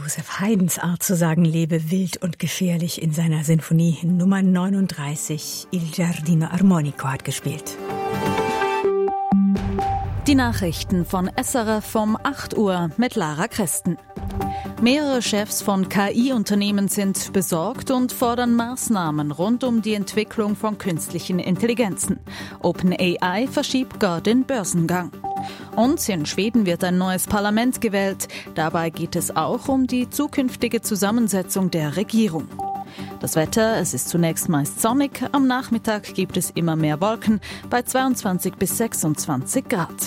Joseph Haydns Art zu sagen lebe wild und gefährlich in seiner Sinfonie Nummer 39 Il Giardino Armonico hat gespielt. Die Nachrichten von SRF um 8 Uhr mit Lara Christen. Mehrere Chefs von KI-Unternehmen sind besorgt und fordern Maßnahmen rund um die Entwicklung von künstlichen Intelligenzen. OpenAI verschiebt gar den Börsengang. Und in Schweden wird ein neues Parlament gewählt. Dabei geht es auch um die zukünftige Zusammensetzung der Regierung. Das Wetter, es ist zunächst meist sonnig, am Nachmittag gibt es immer mehr Wolken bei 22 bis 26 Grad.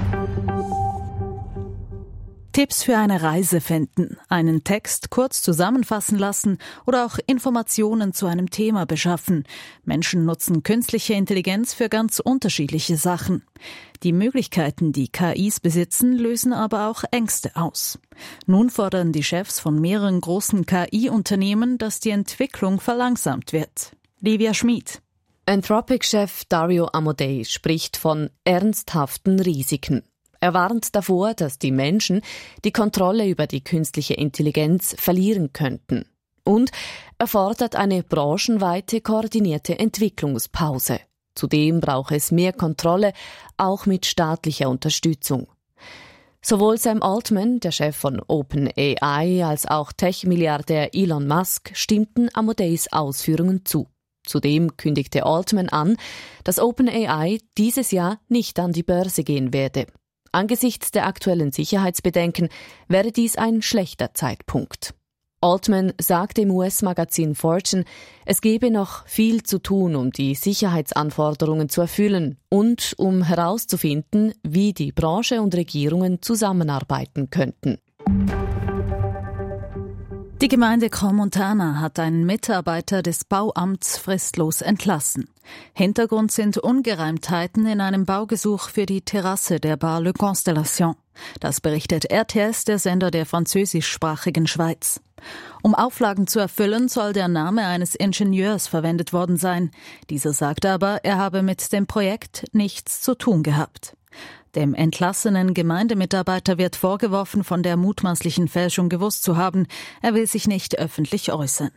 Tipps für eine Reise finden, einen Text kurz zusammenfassen lassen oder auch Informationen zu einem Thema beschaffen. Menschen nutzen künstliche Intelligenz für ganz unterschiedliche Sachen. Die Möglichkeiten, die KIs besitzen, lösen aber auch Ängste aus. Nun fordern die Chefs von mehreren großen KI-Unternehmen, dass die Entwicklung verlangsamt wird. Livia Schmid. Anthropic-Chef Dario Amodei spricht von ernsthaften Risiken. Er warnt davor, dass die Menschen die Kontrolle über die künstliche Intelligenz verlieren könnten. Und er fordert eine branchenweite koordinierte Entwicklungspause. Zudem braucht es mehr Kontrolle, auch mit staatlicher Unterstützung. Sowohl Sam Altman, der Chef von OpenAI, als auch Tech-Milliardär Elon Musk stimmten Amodeis Ausführungen zu. Zudem kündigte Altman an, dass OpenAI dieses Jahr nicht an die Börse gehen werde. Angesichts der aktuellen Sicherheitsbedenken wäre dies ein schlechter Zeitpunkt. Altman sagte im US-Magazin Fortune, es gebe noch viel zu tun, um die Sicherheitsanforderungen zu erfüllen und um herauszufinden, wie die Branche und Regierungen zusammenarbeiten könnten. Die Gemeinde Crans-Montana hat einen Mitarbeiter des Bauamts fristlos entlassen. Hintergrund sind Ungereimtheiten in einem Baugesuch für die Terrasse der Bar Le Constellation. Das berichtet RTS, der Sender der französischsprachigen Schweiz. Um Auflagen zu erfüllen, soll der Name eines Ingenieurs verwendet worden sein. Dieser sagt aber, er habe mit dem Projekt nichts zu tun gehabt. Dem entlassenen Gemeindemitarbeiter wird vorgeworfen, von der mutmaßlichen Fälschung gewusst zu haben. Er will sich nicht öffentlich äußern.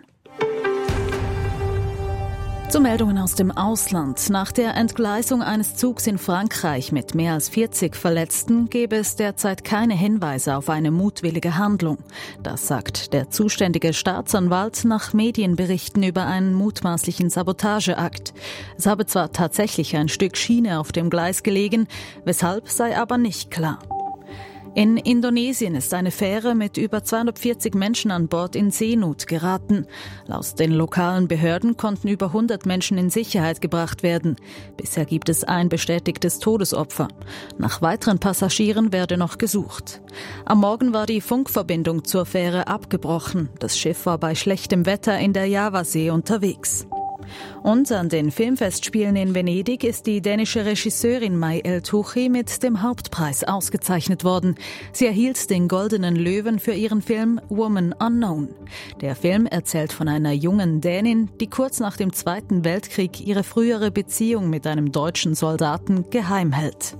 Zu Meldungen aus dem Ausland. Nach der Entgleisung eines Zugs in Frankreich mit mehr als 40 Verletzten gäbe es derzeit keine Hinweise auf eine mutwillige Handlung. Das sagt der zuständige Staatsanwalt nach Medienberichten über einen mutmaßlichen Sabotageakt. Es habe zwar tatsächlich ein Stück Schiene auf dem Gleis gelegen, weshalb sei aber nicht klar. In Indonesien ist eine Fähre mit über 240 Menschen an Bord in Seenot geraten. Laut den lokalen Behörden konnten über 100 Menschen in Sicherheit gebracht werden. Bisher gibt es ein bestätigtes Todesopfer. Nach weiteren Passagieren werde noch gesucht. Am Morgen war die Funkverbindung zur Fähre abgebrochen. Das Schiff war bei schlechtem Wetter in der Javasee unterwegs. Und an den Filmfestspielen in Venedig ist die dänische Regisseurin Mai El-Touchi mit dem Hauptpreis ausgezeichnet worden. Sie erhielt den Goldenen Löwen für ihren Film Woman Unknown. Der Film erzählt von einer jungen Dänin, die kurz nach dem Zweiten Weltkrieg ihre frühere Beziehung mit einem deutschen Soldaten geheim hält.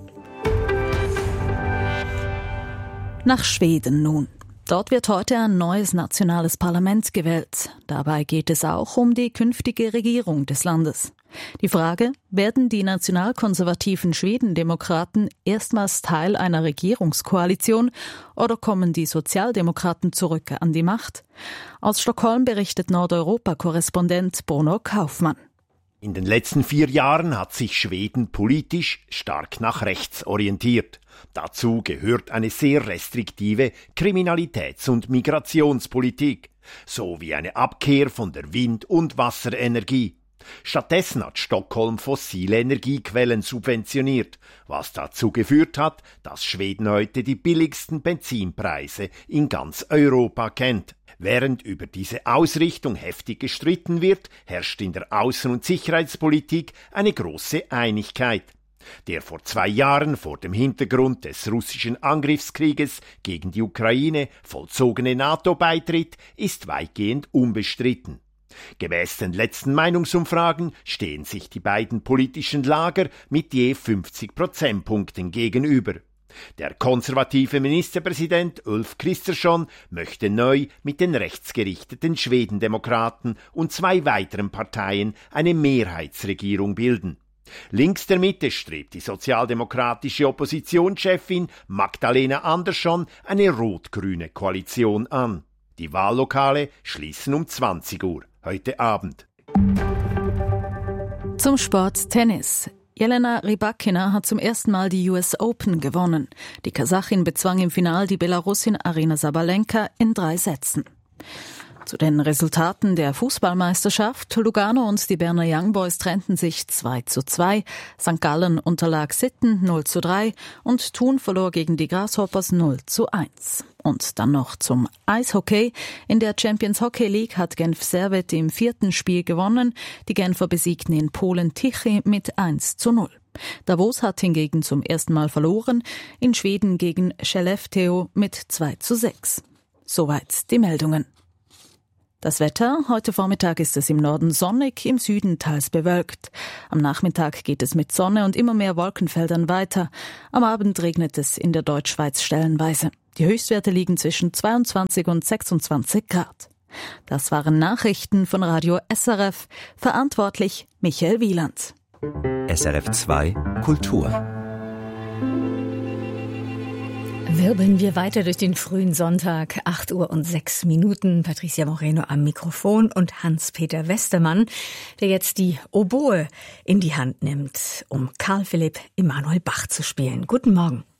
Nach Schweden nun. Dort wird heute ein neues nationales Parlament gewählt. Dabei geht es auch um die künftige Regierung des Landes. Die Frage, werden die nationalkonservativen Schwedendemokraten erstmals Teil einer Regierungskoalition oder kommen die Sozialdemokraten zurück an die Macht? Aus Stockholm berichtet Nordeuropa-Korrespondent Bruno Kaufmann. In den letzten 4 Jahren hat sich Schweden politisch stark nach rechts orientiert. Dazu gehört eine sehr restriktive Kriminalitäts- und Migrationspolitik, sowie eine Abkehr von der Wind- und Wasserenergie. Stattdessen hat Stockholm fossile Energiequellen subventioniert, was dazu geführt hat, dass Schweden heute die billigsten Benzinpreise in ganz Europa kennt. Während über diese Ausrichtung heftig gestritten wird, herrscht in der Außen- und Sicherheitspolitik eine große Einigkeit. Der vor 2 Jahren vor dem Hintergrund des russischen Angriffskrieges gegen die Ukraine vollzogene NATO-Beitritt ist weitgehend unbestritten. Gemäß den letzten Meinungsumfragen stehen sich die beiden politischen Lager mit je 50 Prozentpunkten gegenüber. Der konservative Ministerpräsident Ulf Kristersson möchte neu mit den rechtsgerichteten Schwedendemokraten und 2 weiteren Parteien eine Mehrheitsregierung bilden. Links der Mitte strebt die sozialdemokratische Oppositionschefin Magdalena Andersson eine rot-grüne Koalition an. Die Wahllokale schließen um 20 Uhr heute Abend. Zum Sport Tennis. Jelena Rybakina hat zum ersten Mal die US Open gewonnen. Die Kasachin bezwang im Finale die Belarusin Aryna Sabalenka in 3 Sätzen. Zu den Resultaten der Fußballmeisterschaft. Lugano und die Berner Young Boys trennten sich 2:2. St. Gallen unterlag Sitten 0:3 und Thun verlor gegen die Grasshoppers 0:1. Und dann noch zum Eishockey. In der Champions Hockey League hat Genf Servette im 4. Spiel gewonnen. Die Genfer besiegten in Polen Tichy mit 1:0. Davos hat hingegen zum ersten Mal verloren. In Schweden gegen Skellefteå mit 2:6. Soweit die Meldungen. Das Wetter. Heute Vormittag ist es im Norden sonnig, im Süden teils bewölkt. Am Nachmittag geht es mit Sonne und immer mehr Wolkenfeldern weiter. Am Abend regnet es in der Deutschschweiz stellenweise. Die Höchstwerte liegen zwischen 22 und 26 Grad. Das waren Nachrichten von Radio SRF. Verantwortlich Michael Wieland. SRF 2 Kultur. Wirbeln wir weiter durch den frühen Sonntag, 8:06 Uhr. Patricia Moreno am Mikrofon und Hans-Peter Westermann, der jetzt die Oboe in die Hand nimmt, um Carl Philipp Emanuel Bach zu spielen. Guten Morgen.